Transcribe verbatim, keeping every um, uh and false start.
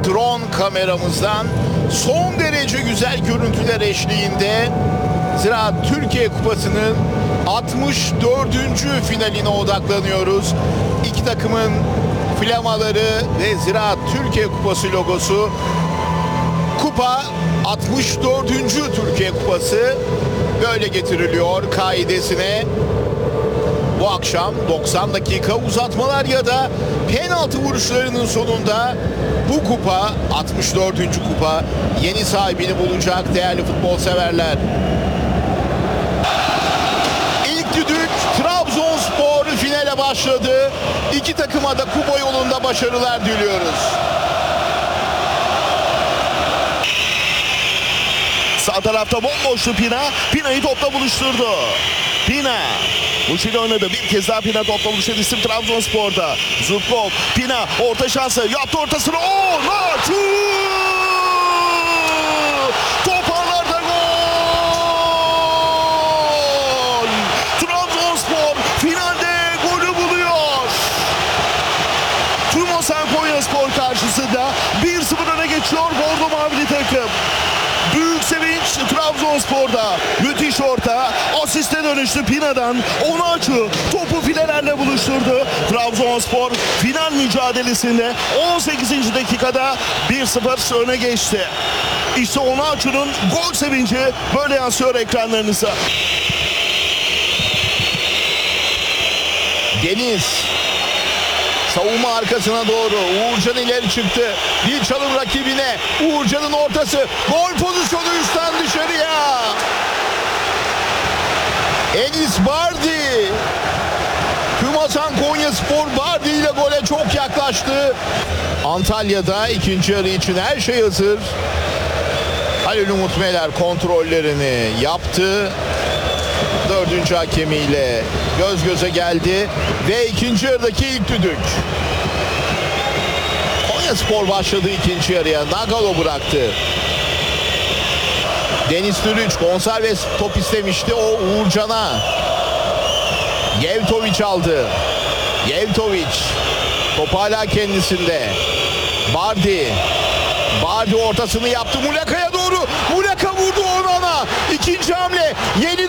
drone kameramızdan son derece güzel görüntüler eşliğinde Ziraat Türkiye Kupası'nın altmış dördüncü finaline odaklanıyoruz. İki takımın flamaları ve Ziraat Türkiye Kupası logosu. Kupa altmış dördüncü Türkiye Kupası böyle getiriliyor kaidesine. Bu akşam doksan dakika uzatmalar ya da penaltı vuruşlarının sonunda bu kupa altmış dördüncü kupa yeni sahibini bulacak değerli futbol severler. İlk düdük Trabzonspor finale başladı. İki takıma da kupa yolunda başarılar diliyoruz. Sağ tarafta bomboştu Pina. Pina'yı topla buluşturdu. Pina. Uçuyla oynadı. Bir kez daha Pina topla buluşan isim Trabzonspor'da. Zubkov. Pina orta şansı. Yaptı ortasını. O Naçu! Toparlarda gol! Trabzonspor finalde golü buluyor. Tumosan Konyaspor karşısında bir sıfır öne geçiyor Bordo Mavili takım. Büyük sevinç Trabzonspor'da. Müthiş orta. Asiste dönüştü Pina'dan. Onaçu topu filelerle buluşturdu. Trabzonspor final mücadelesinde on sekizinci dakikada bir sıfır öne geçti. İşte Onaçu'nun gol sevinci böyle yansıyor ekranlarınıza. Deniz savunma arkasına doğru. Uğurcan ileri çıktı. Bir çalım rakibine. Uğurcan'ın ortası. Gol pozisyonu üstten dışarıya. Enis Bardi. Tumosan Konyaspor Bardi ile gole çok yaklaştı. Antalya'da ikinci yarı için her şey hazır. Halil Umut Meler kontrollerini yaptı. Dördüncü hakemiyle göz göze geldi ve ikinci yarıdaki ilk düdük. Konyaspor başladı ikinci yarıya. Nagalo bıraktı. Deniz Türüç Gonçalves top istemişti. O Uğurcan'a. Yevtoviç aldı. Yevtoviç. Top hala kendisinde. Bardi. Bardi ortasını yaptı. Muleka'ya doğru. Muleka vurdu Onan'a. İkinci hamle. Yeni